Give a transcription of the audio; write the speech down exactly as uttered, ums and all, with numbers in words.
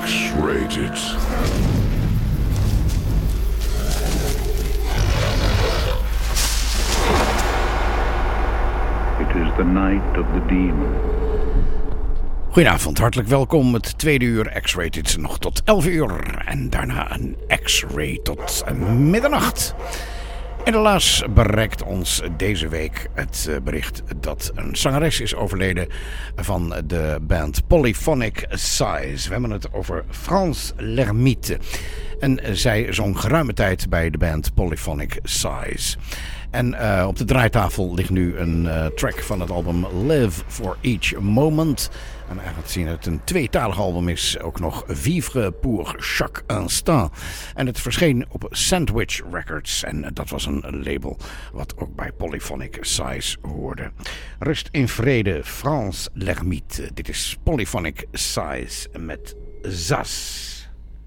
X-rated. It is the night of the demon. Goedenavond, hartelijk welkom. Het tweede uur X-rated nog tot elf uur. En daarna een X-ray tot middernacht. En helaas bereikt ons deze week het bericht dat een zangeres is overleden van de band Polyphonic Size. We hebben het over France L'Hermite. En zij zong geruime tijd bij de band Polyphonic Size. En uh, op de draaitafel ligt nu een uh, track van het album Live for Each Moment. En eigenlijk zien het een tweetalig album is, ook nog Vivre pour chaque instant. En het verscheen op Sandwich Records. En dat was een label wat ook bij Polyphonic Size hoorde. Rust in vrede, France L'Hermite. Dit is Polyphonic Size met Zas.